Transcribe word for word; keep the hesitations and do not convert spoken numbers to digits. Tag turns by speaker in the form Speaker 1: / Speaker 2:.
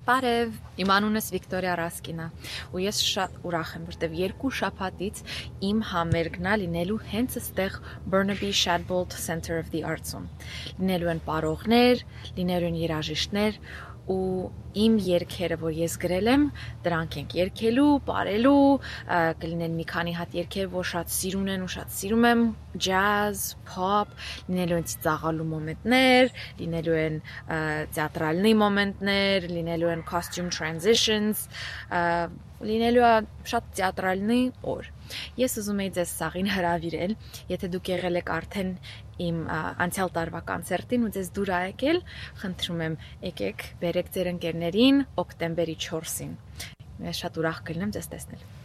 Speaker 1: Բարև, իմ անունս Վիկտորիա Ռասկին է, ու ես շատ ուրախ եմ, որտեվ երկու շաբաթից իմ համերգն է լինելու հենց այստեղ Burnaby Shadbolt Center of the Arts-ում։ Լինելու են պարողներ, լինելու են երաժիշտներ, ու իմ երգերը, որ ես գրել եմ, դրանք ենք երգելու, պարելու, կլինեն մի քանի հատ երգեր, որ շատ սիրուն են ու շատ սիրում եմ, jazz, pop, լինելու են ծիծաղալու մոմենտներ, լինելու են թեատրալնի մոմենտներ, լինելու են costume transitions, լինելու է շատ թեատրալնի օր։ Ես ուզում եի ձեզ սաղին հրավիրել, եթե դուք եղել եք արդեն իմ անցյալ տարվա կոնցերտին ու ձեզ դուր ա եկել, խնդրում եմ եկեք, բերեք ձեր ընկերներին օկտեմբերի չորսին։ Ես շատ ուրախ կլինեմ ձեզ տեսնել։